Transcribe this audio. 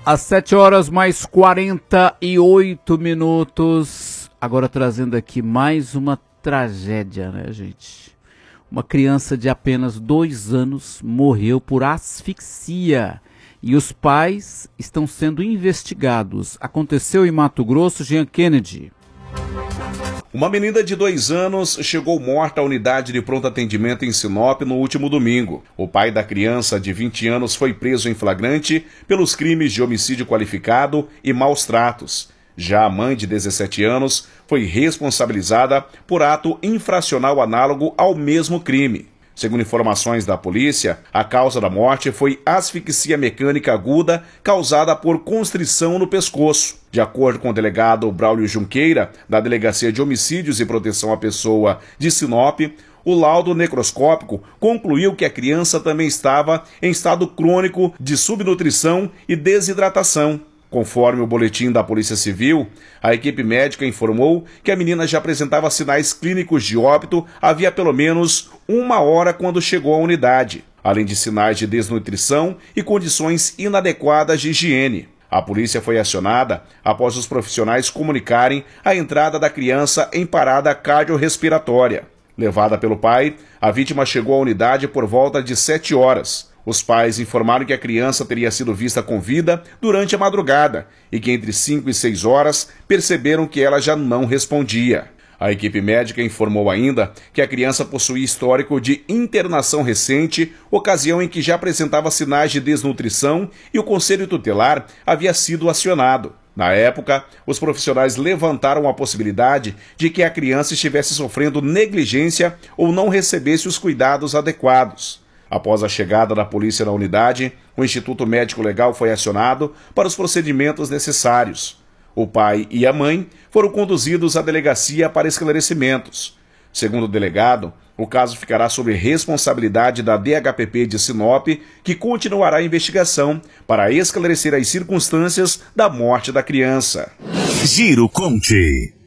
Às 7h mais 48 minutos. Agora trazendo aqui mais uma tragédia, né, gente? Uma criança de apenas 2 anos morreu por asfixia e os pais estão sendo investigados. Aconteceu em Mato Grosso, Jean Kennedy. Uma menina de 2 anos chegou morta à unidade de pronto atendimento em Sinop no último domingo. O pai da criança, de 20 anos, foi preso em flagrante pelos crimes de homicídio qualificado e maus tratos. Já a mãe, de 17 anos, foi responsabilizada por ato infracional análogo ao mesmo crime. Segundo informações da polícia, a causa da morte foi asfixia mecânica aguda causada por constrição no pescoço. De acordo com o delegado Braulio Junqueira, da Delegacia de Homicídios e Proteção à Pessoa de Sinop, o laudo necroscópico concluiu que a criança também estava em estado crônico de subnutrição e desidratação. Conforme o boletim da Polícia Civil, a equipe médica informou que a menina já apresentava sinais clínicos de óbito havia pelo menos 1 hora quando chegou à unidade, além de sinais de desnutrição e condições inadequadas de higiene. A polícia foi acionada após os profissionais comunicarem a entrada da criança em parada cardiorrespiratória. Levada pelo pai, a vítima chegou à unidade por volta de 7 horas. Os pais informaram que a criança teria sido vista com vida durante a madrugada e que entre 5 e 6 horas perceberam que ela já não respondia. A equipe médica informou ainda que a criança possuía histórico de internação recente, ocasião em que já apresentava sinais de desnutrição e o Conselho Tutelar havia sido acionado. Na época, os profissionais levantaram a possibilidade de que a criança estivesse sofrendo negligência ou não recebesse os cuidados adequados. Após a chegada da polícia na unidade, o Instituto Médico Legal foi acionado para os procedimentos necessários. O pai e a mãe foram conduzidos à delegacia para esclarecimentos. Segundo o delegado, o caso ficará sob responsabilidade da DHPP de Sinop, que continuará a investigação para esclarecer as circunstâncias da morte da criança. Giro Conte.